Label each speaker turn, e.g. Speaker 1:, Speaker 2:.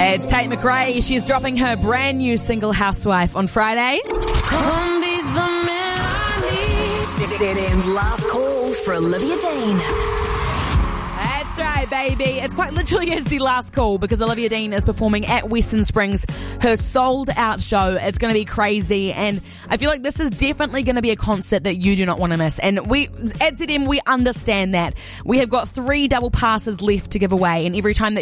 Speaker 1: It's Tate McRae. She's dropping her brand new single Housewife on Friday.
Speaker 2: ZM's last call for Olivia Dean.
Speaker 1: That's right, baby. It's quite literally is the last call because Olivia Dean is performing at Western Springs, her sold-out show. It's going to be crazy, and I feel like this is definitely going to be a concert that you do not want to miss. And we, at ZM, we understand that. We have got 3 double passes left to give away, and every time that